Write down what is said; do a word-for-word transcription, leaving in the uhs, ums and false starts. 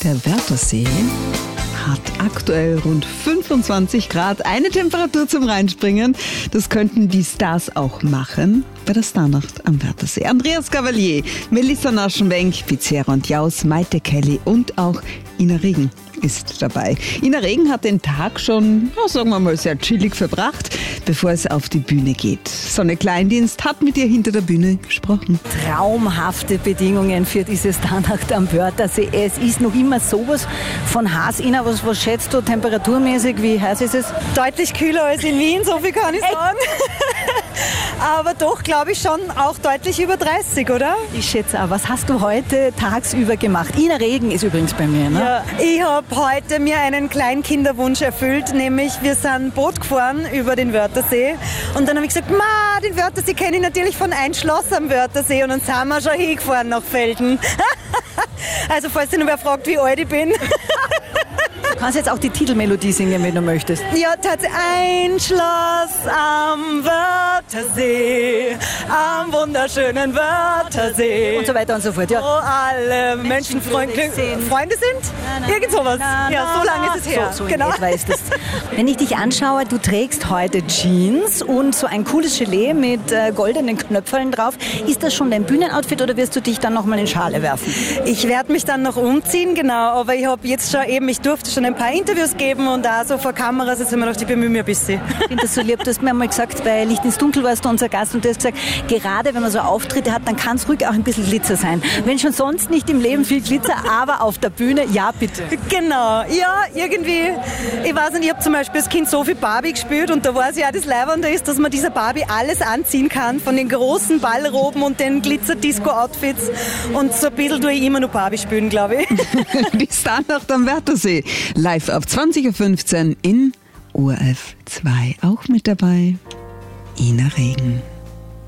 Der Wörthersee hat aktuell rund fünfundzwanzig Grad. Eine Temperatur zum Reinspringen. Das könnten die Stars auch machen bei der Starnacht am Wörthersee. Andreas Cavalier, Melissa Naschenwenk, Pizzera und Jaus, Maite Kelly und auch Ina Regen ist dabei. Ina Regen hat den Tag schon, ja, sagen wir mal, sehr chillig verbracht, bevor es auf die Bühne geht. Sonne Kleindienst hat mit ihr hinter der Bühne gesprochen. Traumhafte Bedingungen für diese Starnacht am Wörthersee. Es ist noch immer sowas von heiß. Ina, was, was schätzt du temperaturmäßig? Wie heiß ist es? Deutlich kühler als in Wien, so viel kann ich sagen. Aber doch, glaube ich, schon auch deutlich über dreißig, oder? Ich schätze auch. Was hast du heute tagsüber gemacht? Ina Regen ist übrigens bei mir, ne? Ja, ich habe heute mir einen Kleinkinderwunsch erfüllt, nämlich wir sind Boot gefahren über den Wörthersee und dann habe ich gesagt, ma, den Wörthersee kenne ich natürlich von ein Schloss am Wörthersee und dann sind wir schon hingefahren nach Velden. Also falls sich noch wer fragt, wie alt ich bin. Du kannst jetzt auch die Titelmelodie singen, wenn du möchtest. Ja, tatsächlich. Ein Schloss am Wörthersee, am wunderschönen Wörthersee. Und so weiter und so fort, ja. Wo alle Menschen freundlich Freunde sind. Irgend sowas. Ja, so lange ist es her. So, so genau. in etwa ist es. Wenn ich dich anschaue, du trägst heute Jeans und so ein cooles Gelee mit äh, goldenen Knöpfeln drauf. Ist das schon dein Bühnenoutfit oder wirst du dich dann nochmal in Schale werfen? Ich werde mich dann noch umziehen, genau. Aber ich habe jetzt schon eben, ich durfte schon ein paar Interviews geben und auch so vor Kameras, jetzt haben wir gedacht, ich bemühe mich ein bisschen. Ich finde das so lieb, du hast mir einmal gesagt, bei Licht ins Dunkel warst du unser Gast und du hast gesagt, gerade wenn man so Auftritte hat, dann kann es ruhig auch ein bisschen Glitzer sein. Wenn schon sonst nicht im Leben viel Glitzer, aber auf der Bühne, ja bitte. Genau, ja, irgendwie, ich weiß nicht, ich habe zum Beispiel als Kind so viel Barbie gespielt und da weiß ich auch, das Leibende ist, dass man dieser Barbie alles anziehen kann, von den großen Ballroben und den Glitzer-Disco-Outfits und so ein bisschen tue ich immer nur Barbie spielen, glaube ich. Die Starnacht am Wörthersee. Live ab zwanzig Uhr fünfzehn in O R F zwei. Auch mit dabei Ina Regen.